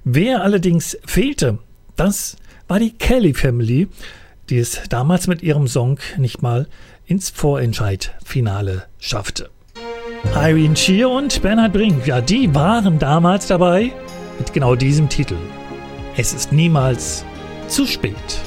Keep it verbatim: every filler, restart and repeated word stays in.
Wer allerdings fehlte, das war die Kelly Family, die es damals mit ihrem Song nicht mal ins Vorentscheid-Finale schaffte. Irene Shear und Bernhard Brink, ja, die waren damals dabei mit genau diesem Titel. Es ist niemals zu spät.